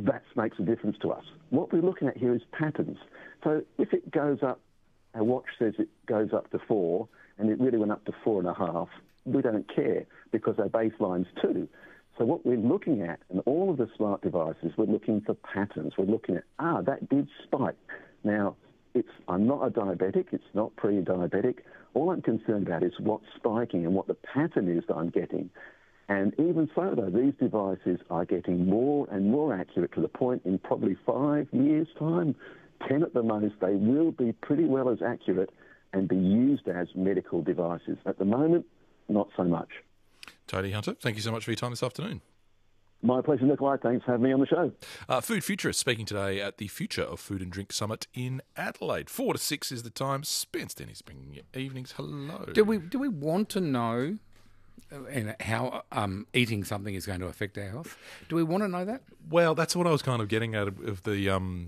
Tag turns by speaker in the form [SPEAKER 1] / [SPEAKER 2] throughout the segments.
[SPEAKER 1] that makes a difference to us. What we're looking at here is patterns. So if it goes up, our watch says it goes up to 4, and it really went up to 4.5, we don't care because our baseline's 2. So what we're looking at in all of the smart devices, we're looking for patterns. We're looking at, that did spike. Now, I'm not a diabetic. It's not pre-diabetic. All I'm concerned about is what's spiking and what the pattern is that I'm getting. And even so, though, these devices are getting more and more accurate to the point in probably 5 years' time, 10 at the most, they will be pretty well as accurate and be used as medical devices. At the moment, not so much.
[SPEAKER 2] Tony Hunter, thank you so much for your time this afternoon.
[SPEAKER 1] My pleasure, Nikolai. Thanks for having me on the show.
[SPEAKER 2] Food Futurists speaking today at the Future of Food and Drink Summit in Adelaide. 4 to 6 is the time. Spence Denny's bringing you evenings. Hello.
[SPEAKER 3] Do we want to know how eating something is going to affect our health? Do we want to know that?
[SPEAKER 2] Well, that's what I was kind of getting at of the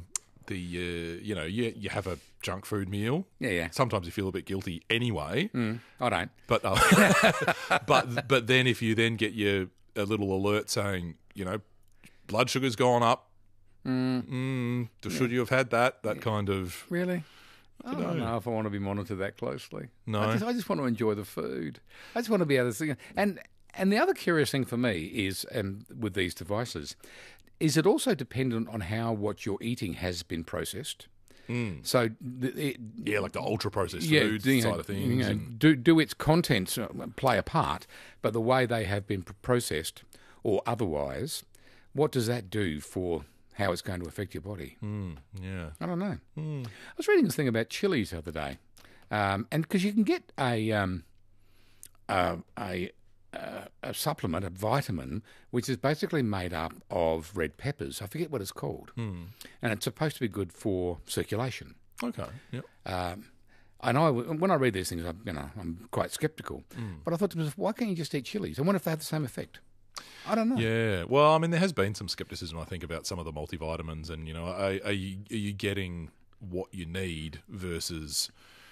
[SPEAKER 2] you have a junk food meal.
[SPEAKER 3] Yeah.
[SPEAKER 2] Sometimes you feel a bit guilty anyway.
[SPEAKER 3] I don't.
[SPEAKER 2] But but then if you then get a little alert saying, blood sugar's gone up. Should you have had that? That kind of...
[SPEAKER 3] Really? I don't know if I want to be monitored that closely.
[SPEAKER 2] No.
[SPEAKER 3] I just want to enjoy the food. I just want to be able to see. And the other curious thing for me is, with these devices, is it also dependent on how what you're eating has been processed. So,
[SPEAKER 2] like the ultra-processed food side of things.
[SPEAKER 3] Do its contents play a part, but the way they have been processed or otherwise, what does that do for how it's going to affect your body? I don't know. I was reading this thing about chilies the other day, and because you can get a supplement, a vitamin, which is basically made up of red peppers. I forget what it's called. And it's supposed to be good for circulation.
[SPEAKER 2] Okay, yep.
[SPEAKER 3] When I read these things, I'm quite sceptical. But I thought to myself, why can't you just eat chilies? I wonder if they have the same effect. I don't know.
[SPEAKER 2] Yeah, well, I mean, there has been some scepticism, I think, about some of the multivitamins and, are you getting what you need versus...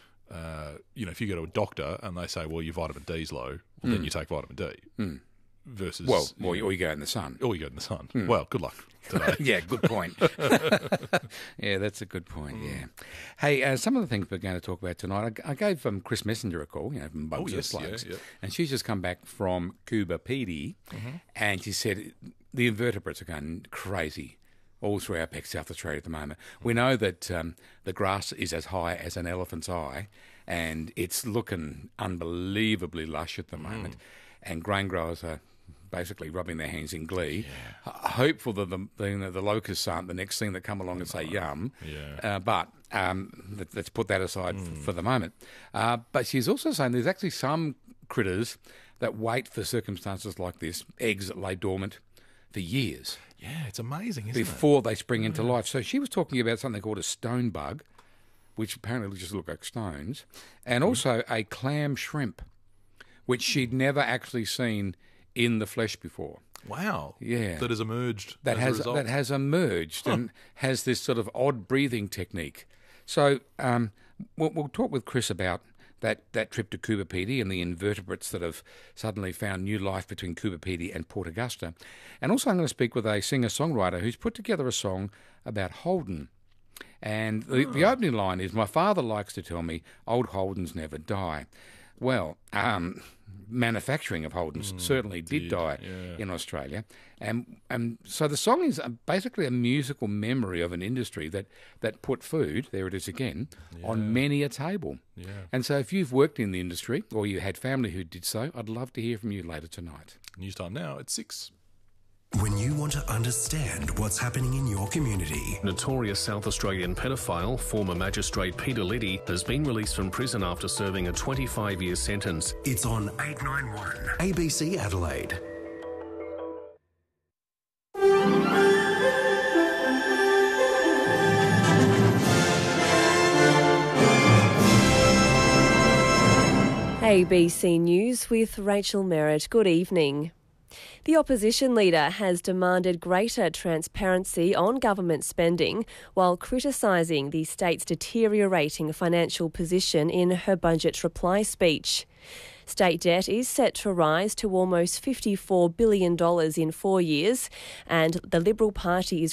[SPEAKER 2] if you go to a doctor and they say, well, your vitamin D's low, well, then you take vitamin D. Versus...
[SPEAKER 3] or you go in the sun.
[SPEAKER 2] Or you go in the sun. Well, good luck today.
[SPEAKER 3] Yeah, good point. Yeah, that's a good point, yeah. Hey, some of the things we're going to talk about tonight, I gave Chris Messenger a call, from Bugs of Slugs, and she's just come back from Cuba PD, and she said the invertebrates are going crazy all through our Peck South Australia at the moment. We know that the grass is as high as an elephant's eye, and it's looking unbelievably lush at the moment, and grain growers are basically rubbing their hands in glee, hopeful that the locusts aren't the next thing that come along and say yum. But let's put that aside for the moment. But she's also saying there's actually some critters that wait for circumstances like this, eggs that lay dormant for years.
[SPEAKER 2] Yeah, it's amazing, isn't it?
[SPEAKER 3] Before they spring into life. So she was talking about something called a stone bug, which apparently just look like stones, and also a clam shrimp, which she'd never actually seen in the flesh before.
[SPEAKER 2] Wow.
[SPEAKER 3] Yeah.
[SPEAKER 2] That has emerged
[SPEAKER 3] that
[SPEAKER 2] as a result.
[SPEAKER 3] That has emerged and has this sort of odd breathing technique. So we'll talk with Chris about that trip to Coober Pedy and the invertebrates that have suddenly found new life between Coober Pedy and Port Augusta. And also I'm going to speak with a singer-songwriter who's put together a song about Holden. And the opening line is, my father likes to tell me, old Holdens never die. Well, manufacturing of Holdens certainly did die in Australia. And so the song is basically a musical memory of an industry that put food, there it is again, on many a table. Yeah. And so if you've worked in the industry or you had family who did so, I'd love to hear from you later tonight.
[SPEAKER 2] News time now at 6.
[SPEAKER 4] When you want to understand what's happening in your community.
[SPEAKER 5] Notorious South Australian pedophile, former magistrate Peter Liddy, has been released from prison after serving a 25-year sentence.
[SPEAKER 4] It's on 891 ABC Adelaide.
[SPEAKER 6] ABC News with Rachel Merritt. Good evening. The opposition leader has demanded greater transparency on government spending while criticising the state's deteriorating financial position in her budget reply speech. State debt is set to rise to almost $54 billion in 4 years, and the Liberal Party is